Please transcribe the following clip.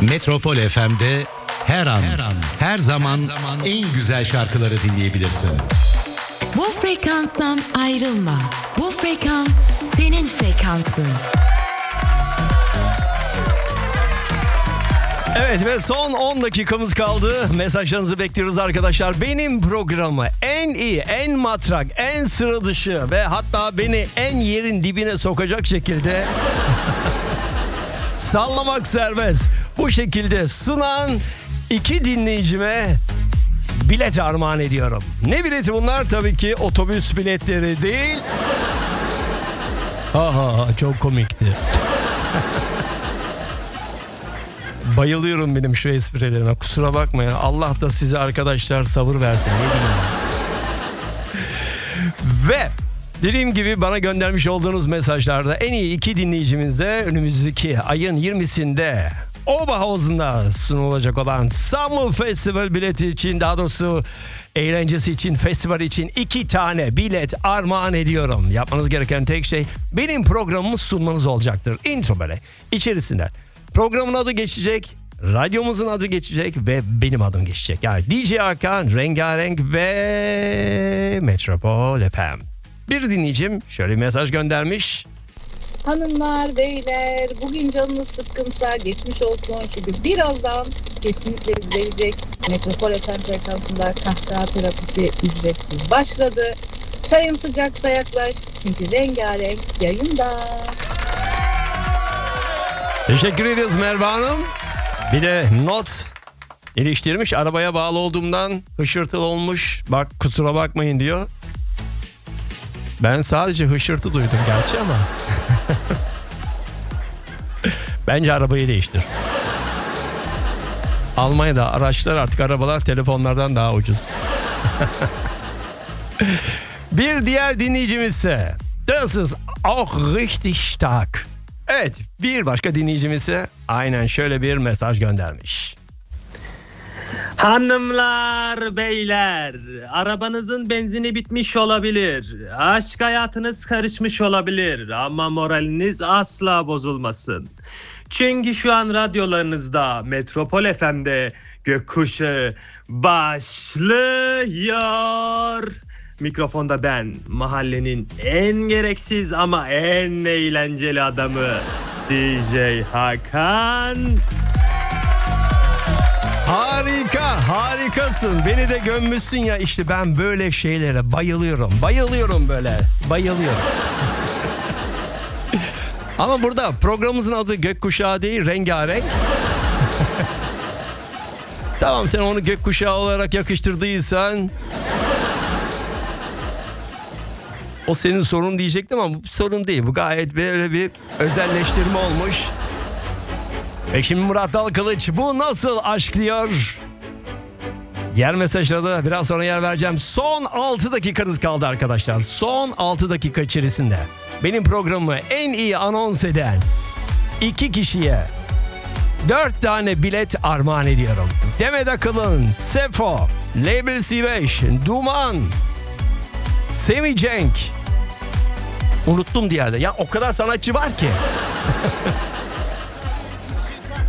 Metropol FM'de her an, her zaman en güzel şarkıları dinleyebilirsin. Bu frekanstan ayrılma. Bu frekans senin frekansın. Evet ve son 10 dakikamız kaldı. Mesajlarınızı bekliyoruz arkadaşlar. Benim programı en iyi, en matrak, en sıra dışı ve hatta beni en yerin dibine sokacak şekilde sallamak serbest. Bu şekilde sunan 2 dinleyicime bilet armağan ediyorum. Ne bileti bunlar? Tabii ki otobüs biletleri değil. Çok komikti. Bayılıyorum benim şu esprilerime. Kusura bakmayın. Allah da size arkadaşlar sabır versin. Ne diyeyim. Ve dediğim gibi bana göndermiş olduğunuz mesajlarda en iyi 2 dinleyicimiz de önümüzdeki ayın 20'sinde Oberhausen'da sunulacak olan Summer Festival bileti için, daha doğrusu eğlencesi için, festival için 2 tane bilet armağan ediyorum. Yapmanız gereken tek şey benim programımı sunmanız olacaktır. Intro böyle. İçerisinden programın adı geçecek, radyomuzun adı geçecek ve benim adım geçecek. Yani DJ Hakan, Rengarenk ve Metropol FM. Bir dinleyicim şöyle bir mesaj göndermiş. Hanımlar, beyler, bugün canınız sıkkınsa geçmiş olsun. Çünkü birazdan kesinlikle izleyecek Metropol FM frekansında kahkaha terapisi ücretsiz başladı. Çayın sıcaksa yaklaş çünkü Rengarenk yayında. Teşekkür ediyoruz Merve Hanım. Bir de not iliştirmiş. Arabaya bağlı olduğumdan hışırtılı olmuş. Bak kusura bakmayın diyor. Ben sadece hışırtı duydum gerçi ama. Bence arabayı değiştir. Almanya'da araçlar, artık arabalar telefonlardan daha ucuz. Bir diğer dinleyicimiz ise Das ist auch richtig stark. Evet, bir başka dinleyicimiz ise aynen şöyle bir mesaj göndermiş. Hanımlar, beyler, arabanızın benzini bitmiş olabilir. Aşk hayatınız karışmış olabilir ama moraliniz asla bozulmasın. Çünkü şu an radyolarınızda Metropol FM'de Gökkuşağı başlıyor. Mikrofonda ben, mahallenin en gereksiz ama en eğlenceli adamı DJ Hakan. Harikasın. Beni de gömmüşsün ya, işte ben böyle şeylere bayılıyorum. Bayılıyorum böyle. Bayılıyorum. Ama burada programımızın adı Gökkuşağı değil, Rengarenk. Tamam, sen onu gökkuşağı olarak yakıştırdıysan o senin sorun diyecektim ama bu sorun değil. Bu gayet böyle bir özelleştirme olmuş. Ve şimdi Murat Dalkılıç bu nasıl aşk diyor. Diğer mesajlara da biraz sonra yer vereceğim. Son 6 dakikanız kaldı arkadaşlar. Son 6 dakika içerisinde benim programımı en iyi anons eden 2 kişiye 4 tane bilet armağan ediyorum. Demet Akıl'ın Sefo, Label C5, Duman, Semih Cenk. Unuttum diğerde. Ya o kadar sanatçı var ki.